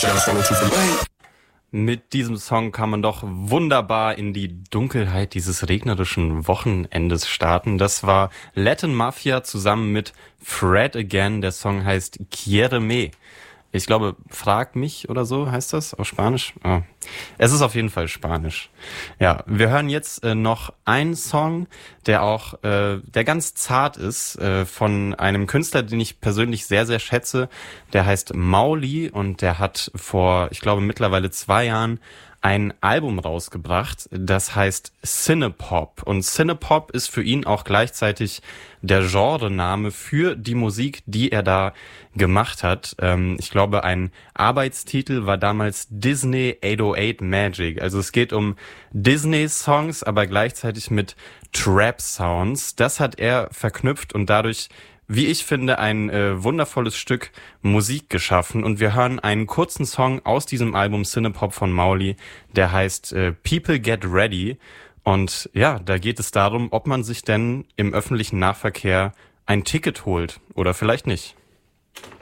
Mit diesem Song kann man doch wunderbar in die Dunkelheit dieses regnerischen Wochenendes starten. Das war Latin Mafia zusammen mit Fred Again. Der Song heißt Quiéreme. Ich glaube, frag mich oder so heißt das auf Spanisch. Ah. Es ist auf jeden Fall Spanisch. Ja, wir hören jetzt noch einen Song, der ganz zart ist, von einem Künstler, den ich persönlich sehr, sehr schätze. Der heißt Mauli und der hat vor, ich glaube, mittlerweile 2 Jahren ein Album rausgebracht, das heißt Cinepop. Und Cinepop ist für ihn auch gleichzeitig der Genrename für die Musik, die er da gemacht hat. Ich glaube, ein Arbeitstitel war damals Disney 808 Magic. Also es geht um Disney-Songs, aber gleichzeitig mit Trap-Sounds. Das hat er verknüpft und dadurch, wie ich finde, ein wundervolles Stück Musik geschaffen. Und wir hören einen kurzen Song aus diesem Album Cinepop von Mauli, der heißt People Get Ready. Und ja, da geht es darum, ob man sich denn im öffentlichen Nahverkehr ein Ticket holt oder vielleicht nicht.